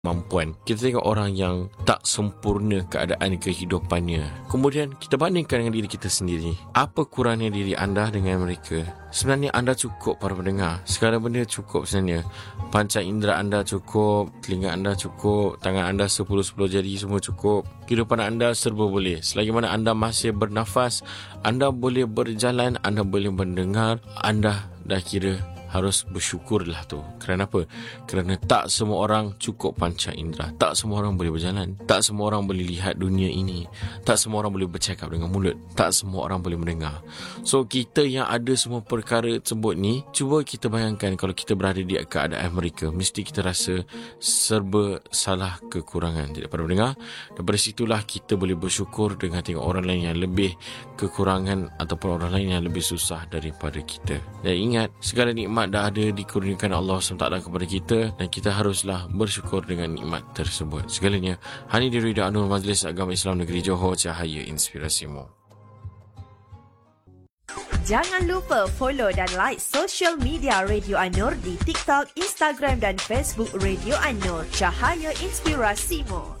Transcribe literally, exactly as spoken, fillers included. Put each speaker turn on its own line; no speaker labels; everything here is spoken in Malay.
kemampuan. Kita tengok orang yang tak sempurna keadaan kehidupannya. Kemudian kita bandingkan dengan diri kita sendiri. Apa kurangnya diri anda dengan mereka? Sebenarnya anda cukup, para pendengar. Segala benda cukup sebenarnya. Panca indera anda cukup, telinga anda cukup, tangan anda sepuluh-sepuluh jari semua cukup. Kehidupan anda serba boleh. Selagi mana anda masih bernafas, anda boleh berjalan, anda boleh mendengar, anda dah kira harus bersyukurlah tu. Kerana apa? Kerana tak semua orang cukup panca indera. Tak semua orang boleh berjalan. Tak semua orang boleh lihat dunia ini. Tak semua orang boleh bercakap dengan mulut. Tak semua orang boleh mendengar. So, kita yang ada semua perkara tersebut ni, cuba kita bayangkan kalau kita berada di keadaan mereka. Mesti kita rasa serba salah kekurangan. Tidak pada mendengar. Daripada situlah kita boleh bersyukur dengan tengok orang lain yang lebih kekurangan ataupun orang lain yang lebih susah daripada kita. Dan ingat, segala nikmat dah ada dikurniakan Allah subhanahu wa taala kepada kita dan kita haruslah bersyukur dengan nikmat tersebut. Segalanya hanya di Ridha Anur Majlis Agama Islam Negeri Johor, cahaya inspirasimu.
Jangan lupa follow dan like social media Radio Anur di TikTok, Instagram dan Facebook Radio Anur, cahaya inspirasimu.